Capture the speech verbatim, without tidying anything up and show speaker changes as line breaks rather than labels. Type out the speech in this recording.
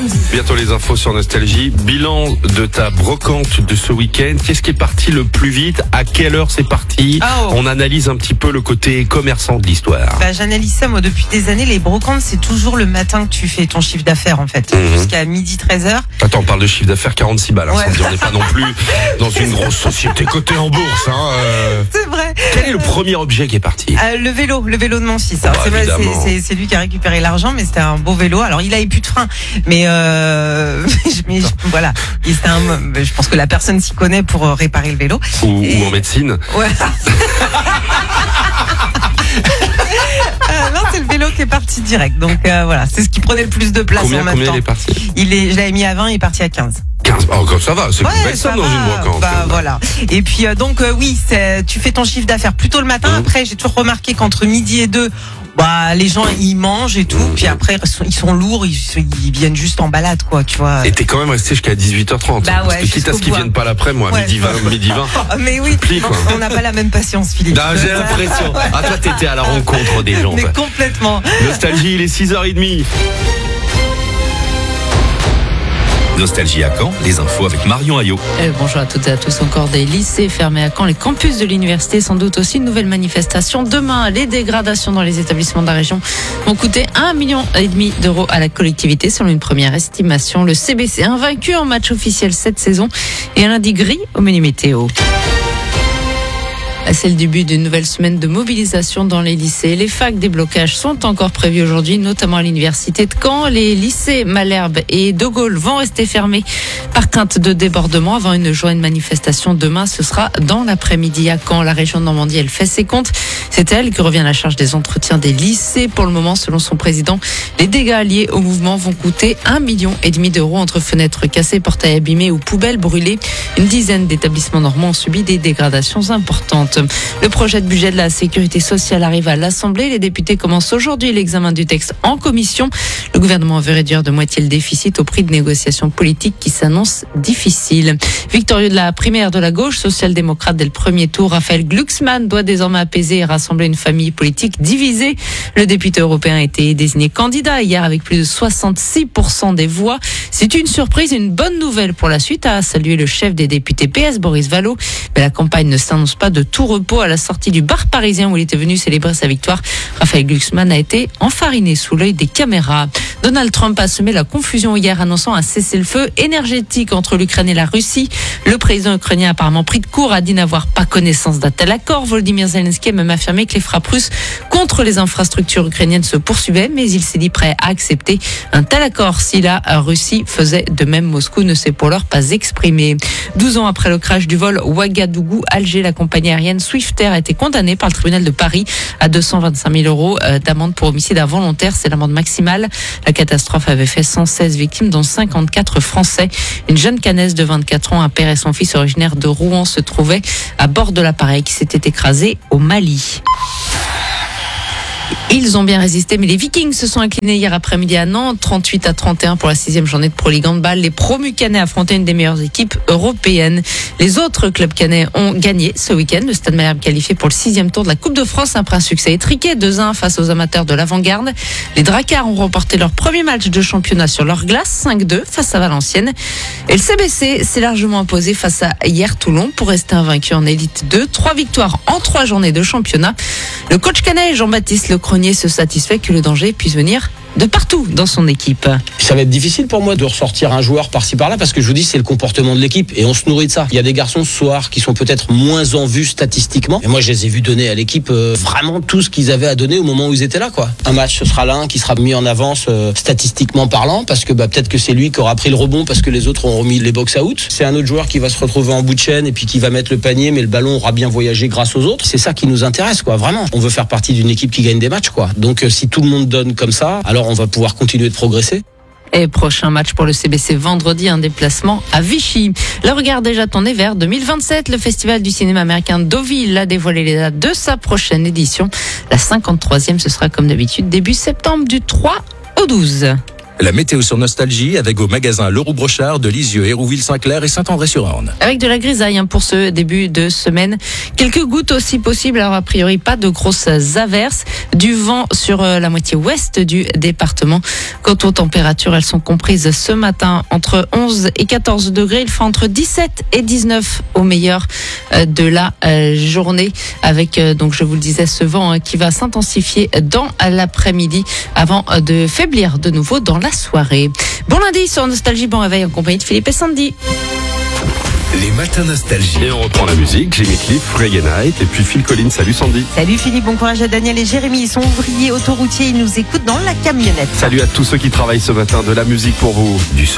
samedi.
Bientôt les infos sur Nostalgie. Bilan de ta brocante de ce week-end. Qu'est-ce qui est parti le plus vite? À quelle heure c'est parti?
Oh.
On analyse un petit peu le côté commerçant de l'histoire.
Bah, j'analyse ça moi depuis des années. Les brocantes, c'est toujours le matin que tu fais ton chiffre d'affaires en fait,
Mmh.
jusqu'à midi treize heures.
Attends, on parle de chiffre d'affaires quarante-six balles. Hein,
Ouais.
sans dire, on n'est pas non plus dans une grosse société cotée en bourse. Hein, euh.
C'est vrai.
Quel est le premier objet qui est parti?
Euh, le vélo, le vélo de mon fils. Alors,
Bah,
c'est, vrai,
évidemment.
c'est, c'est, c'est lui qui a récupéré l'argent, mais c'était un beau vélo. Alors il avait plus de frein, mais, euh, mais je- voilà. Et c'était un, je pense que la personne s'y connaît pour euh, réparer le vélo.
Ou,
Et-
ou en médecine?
Ouais. Euh, non, c'est le vélo qui est parti direct. Donc euh, voilà, c'est ce qui prenait le plus de place
Combien,
en même
combien
temps.
il est parti?
Il est, je l'avais mis à vingt, il est parti à quinze.
quinze. Oh, comme ça va, c'est une belle
ça
somme dans
va.
une brocante.
Bah voilà. Et puis euh, donc euh, oui, c'est, tu fais ton chiffre d'affaires plutôt le matin.
Mmh.
Après, j'ai toujours remarqué qu'entre midi et deux, bah les gens ils mangent et tout.
Mmh.
Puis après ils sont, ils sont lourds, ils, ils viennent juste en balade quoi, tu vois.
Et t'es quand même resté jusqu'à dix-huit heures trente.
Bah ouais,
parce que quitte à
jusqu'au
ce qu'ils
bout.
viennent pas l'après, moi,
Ouais.
midi vingt, midi vingt.
Ah, mais oui,
Plie, quoi.
on n'a pas la même patience, Philippe.
Non, j'ai l'impression. Ah, toi, t'étais à la rencontre des gens.
Mais
toi.
complètement.
Nostalgie, il est six heures trente.
Nostalgie à Caen, les infos avec Marion Ayot.
Euh, bonjour à toutes et à tous. Encore des lycées fermés à Caen, les campus de l'université, sans doute aussi une nouvelle manifestation. Demain, les dégradations dans les établissements de la région vont coûter un million et demi d'euros à la collectivité, selon une première estimation. Le C B C invaincu en match officiel cette saison et un lundi gris au menu météo. C'est le début d'une nouvelle semaine de mobilisation dans les lycées. Les facs des blocages sont encore prévus aujourd'hui, notamment à l'université de Caen. Les lycées Malherbe et De Gaulle vont rester fermés par crainte de débordement avant une journée de manifestation. Demain, ce sera dans l'après-midi à Caen. La région de Normandie, elle fait ses comptes. C'est elle qui revient à la charge des entretiens des lycées. Pour le moment, selon son président, les dégâts liés au mouvement vont coûter un million et demi d'euros entre fenêtres cassées, portails abîmés ou poubelles brûlées. Une dizaine d'établissements normands ont subi des dégradations importantes. Le projet de budget de la sécurité sociale arrive à l'Assemblée. Les députés commencent aujourd'hui l'examen du texte en commission. Le gouvernement veut réduire de moitié le déficit au prix de négociations politiques qui s'annoncent difficiles. Victorieux de la primaire de la gauche social-démocrate dès le premier tour, Raphaël Glucksmann doit désormais apaiser et rassembler une famille politique divisée. Le député européen a été désigné candidat hier avec plus de soixante-six pour cent des voix. C'est une surprise, une bonne nouvelle pour la suite, a salué le chef des députés P S, Boris Vallaud. Mais la campagne ne s'annonce pas de tout repos. À la sortie du bar parisien où il était venu célébrer sa victoire, Raphaël Glucksmann a été enfariné sous l'œil des caméras. Donald Trump a semé la confusion hier, annonçant un cessez-le-feu énergétique entre l'Ukraine et la Russie. Le président ukrainien, apparemment pris de court, a dit n'avoir pas connaissance d'un tel accord. Volodymyr Zelensky a même affirmé que les frappes russes contre les infrastructures ukrainiennes se poursuivaient, mais il s'est dit prêt à accepter un tel accord si la Russie faisait de même. Moscou ne s'est pour l'heure pas exprimé. douze ans après le crash du vol Ouagadougou-Alger, la compagnie aérienne Swiftair a été condamnée par le tribunal de Paris à deux cent vingt-cinq mille euros d'amende pour homicide involontaire. C'est l'amende maximale. La catastrophe avait fait cent seize victimes, dont cinquante-quatre Français. Une jeune canaise de vingt-quatre ans, un père et son fils originaires de Rouen, se trouvaient à bord de l'appareil qui s'était écrasé au Mali. Ils ont bien résisté, mais les Vikings se sont inclinés hier après-midi à Nantes, trente-huit à trente et un pour la sixième journée de Pro League Handball. Les promus Caennais affrontaient une des meilleures équipes européennes. Les autres clubs caennais ont gagné ce week-end. Le Stade Malherbe qualifié pour le sixième tour de la Coupe de France après un succès étriqué, deux à un face aux amateurs de l'Avant-Garde. Les Dracards ont remporté leur premier match de championnat sur leur glace, cinq deux face à Valenciennes. Et le C B C s'est largement imposé face à hier Toulon pour rester invaincu en Élite deux. Trois victoires en trois journées de championnat. Le coach caennais Jean-Baptiste Lecronier se satisfait que le danger puisse venir de partout dans son équipe.
Ça va être difficile pour moi de ressortir un joueur par-ci par-là parce que je vous dis c'est le comportement de l'équipe et on se nourrit de ça. Il y a des garçons ce soir qui sont peut-être moins en vue statistiquement et moi je les ai vus donner à l'équipe euh, vraiment tout ce qu'ils avaient à donner au moment où ils étaient là quoi. Un match ce sera l'un qui sera mis en avance euh, statistiquement parlant parce que bah, peut-être que c'est lui qui aura pris le rebond parce que les autres ont remis les box out. C'est un autre joueur qui va se retrouver en bout de chaîne et puis qui va mettre le panier mais le ballon aura bien voyagé grâce aux autres. C'est ça qui nous intéresse quoi vraiment. On veut faire partie d'une équipe qui gagne des matchs quoi. Donc euh, si tout le monde donne comme ça, alors on va pouvoir continuer de progresser.
Et prochain match pour le C B C vendredi, un déplacement à Vichy. Le regard déjà tourné vers deux mille vingt-sept. Le Festival du cinéma américain Deauville a dévoilé les dates de sa prochaine édition. La cinquante-troisième, ce sera comme d'habitude début septembre du trois au douze.
La météo sur Nostalgie avec vos magasins Leroux Brochard de Lisieux, Hérouville-Saint-Clair et Saint-André-sur-Orne.
Avec de la grisaille hein, pour ce début de semaine. Quelques gouttes aussi possibles, alors a priori pas de grosses averses. Du vent sur euh, la moitié ouest du département. Quant aux températures, elles sont comprises ce matin entre onze et quatorze degrés. Il fait entre dix-sept et dix-neuf au meilleur euh, de la euh, journée. Avec, euh, donc je vous le disais, ce vent hein, qui va s'intensifier dans l'après-midi avant euh, de faiblir de nouveau dans la soirée. Bon lundi sur Nostalgie, bon réveil en compagnie de Philippe et Sandy.
Les matins Nostalgie.
Et on reprend la musique, Jimmy Cliff, Reggae Night et puis Phil Collins. Salut Sandy.
Salut Philippe, bon courage à Daniel et Jérémy. Ils sont ouvriers autoroutiers, ils nous écoutent dans la camionnette.
Salut à tous ceux qui travaillent ce matin, de la musique pour vous. Du